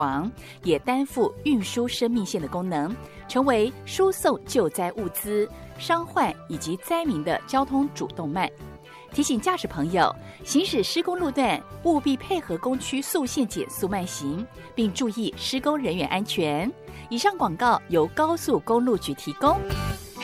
床，也担负运输生命线的功能，成为输送救灾物资、伤患以及灾民的交通主动脉。提醒驾驶朋友，行驶施工路段务必配合工区速限减速慢行，并注意施工人员安全。以上广告由高速公路局提供。